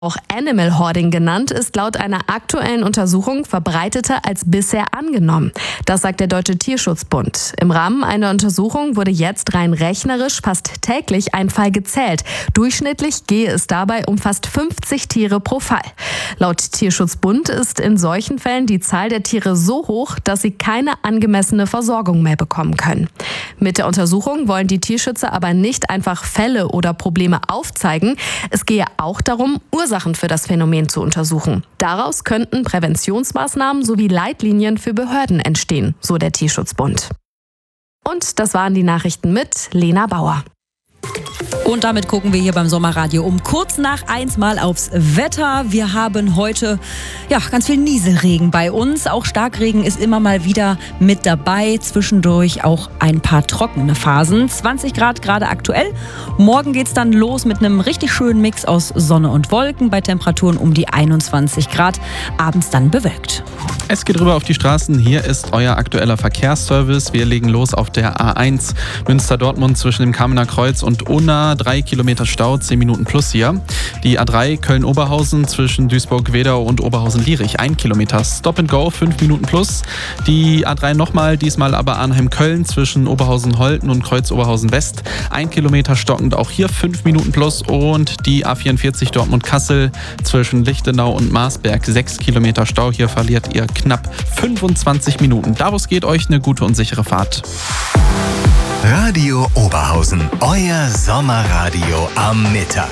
Auch Animal Hoarding genannt, ist laut einer aktuellen Untersuchung verbreiteter als bisher angenommen. Das sagt der Deutsche Tierschutzbund. Im Rahmen einer Untersuchung wurde jetzt rein rechnerisch fast täglich ein Fall gezählt. Durchschnittlich gehe es dabei um fast 50 Tiere pro Fall. Laut Tierschutzbund ist in solchen Fällen die Zahl der Tiere so hoch, dass sie keine angemessene Versorgung mehr bekommen können. Mit der Untersuchung wollen die Tierschützer aber nicht einfach Fälle oder Probleme aufzeigen. Es gehe auch darum, Ursachen für das Phänomen zu untersuchen. Daraus könnten Präventionsmaßnahmen sowie Leitlinien für Behörden entstehen, so der Tierschutzbund. Und das waren die Nachrichten mit Lena Bauer. Und damit gucken wir hier beim Sommerradio um kurz nach 1 mal aufs Wetter. Wir haben heute ganz viel Nieselregen bei uns. Auch Starkregen ist immer mal wieder mit dabei. Zwischendurch auch ein paar trockene Phasen. 20 Grad gerade aktuell. Morgen geht's dann los mit einem richtig schönen Mix aus Sonne und Wolken bei Temperaturen um die 21 Grad. Abends dann bewölkt. Es geht rüber auf die Straßen. Hier ist euer aktueller Verkehrsservice. Wir legen los auf der A1 Münster-Dortmund zwischen dem Kamener Kreuz und Unna. 3 Kilometer Stau, 10 Minuten plus hier. Die A3 Köln-Oberhausen zwischen Duisburg-Wedau und Oberhausen-Lierich. 1 Kilometer Stop and Go, 5 Minuten plus. Die A3 nochmal, diesmal aber Arnheim-Köln zwischen Oberhausen-Holten und Kreuz-Oberhausen-West. 1 Kilometer stockend, auch hier 5 Minuten plus. Und die A44 Dortmund-Kassel zwischen Lichtenau und Marsberg. 6 Kilometer Stau, hier verliert ihr knapp 25 Minuten. Davos geht euch eine gute und sichere Fahrt. Radio Oberhausen, euer Sommerradio am Mittag.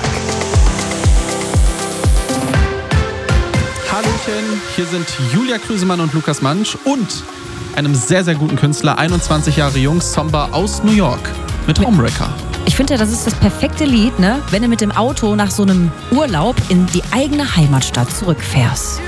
Hallöchen, hier sind Julia Krüsemann und Lukas Mansch und einem sehr, sehr guten Künstler, 21 Jahre jung, Somber aus New York mit Homewrecker. Ich finde ja, das ist das perfekte Lied, ne? Wenn du mit dem Auto nach so einem Urlaub in die eigene Heimatstadt zurückfährst.